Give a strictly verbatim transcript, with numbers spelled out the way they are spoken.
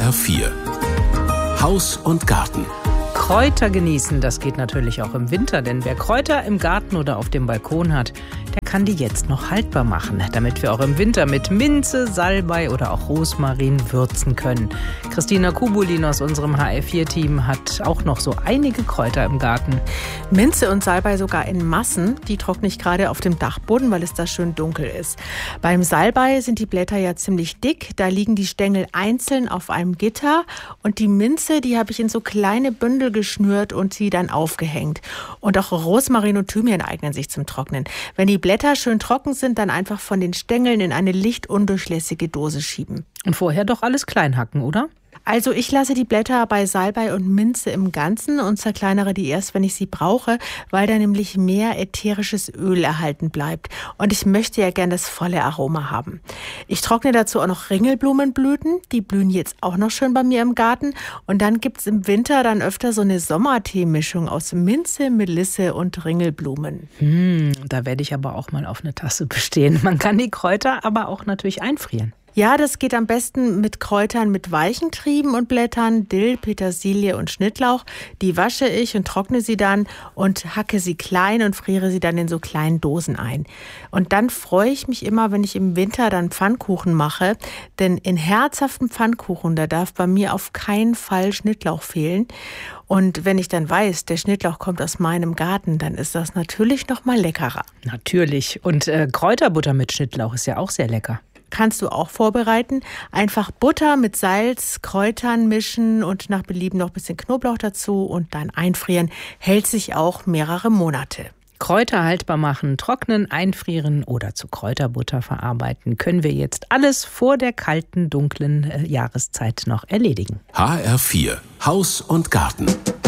R vier. Haus und Garten. Kräuter genießen, das geht natürlich auch im Winter, denn wer Kräuter im Garten oder auf dem Balkon hat, der kann die jetzt noch haltbar machen, damit wir auch im Winter mit Minze, Salbei oder auch Rosmarin würzen können. Christina Kubulin aus unserem H R vier Team hat auch noch so einige Kräuter im Garten. Minze und Salbei sogar in Massen, die trockne ich gerade auf dem Dachboden, weil es da schön dunkel ist. Beim Salbei sind die Blätter ja ziemlich dick, da liegen die Stängel einzeln auf einem Gitter und die Minze, die habe ich in so kleine Bündel geschnürt und sie dann aufgehängt. Und auch Rosmarin und Thymian eignen sich zum Trocknen. Wenn die Blätter schön trocken sind, dann einfach von den Stängeln in eine lichtundurchlässige Dose schieben. Und vorher doch alles klein hacken, oder? Also ich lasse die Blätter bei Salbei und Minze im Ganzen und zerkleinere die erst, wenn ich sie brauche, weil da nämlich mehr ätherisches Öl erhalten bleibt. Und ich möchte ja gern das volle Aroma haben. Ich trockne dazu auch noch Ringelblumenblüten, die blühen jetzt auch noch schön bei mir im Garten. Und dann gibt's im Winter dann öfter so eine Sommertee-Mischung aus Minze, Melisse und Ringelblumen. Hm, da werde ich aber auch mal auf eine Tasse bestehen. Man kann die Kräuter aber auch natürlich einfrieren. Ja, das geht am besten mit Kräutern mit weichen Trieben und Blättern, Dill, Petersilie und Schnittlauch. Die wasche ich und trockne sie dann und hacke sie klein und friere sie dann in so kleinen Dosen ein. Und dann freue ich mich immer, wenn ich im Winter dann Pfannkuchen mache, denn in herzhaften Pfannkuchen, da darf bei mir auf keinen Fall Schnittlauch fehlen. Und wenn ich dann weiß, der Schnittlauch kommt aus meinem Garten, dann ist das natürlich noch mal leckerer. Natürlich. Und äh, Kräuterbutter mit Schnittlauch ist ja auch sehr lecker. Kannst du auch vorbereiten. Einfach Butter mit Salz, Kräutern mischen und nach Belieben noch ein bisschen Knoblauch dazu und dann einfrieren. Hält sich auch mehrere Monate. Kräuter haltbar machen, trocknen, einfrieren oder zu Kräuterbutter verarbeiten, können wir jetzt alles vor der kalten, dunklen äh, Jahreszeit noch erledigen. H R vier. Haus und Garten.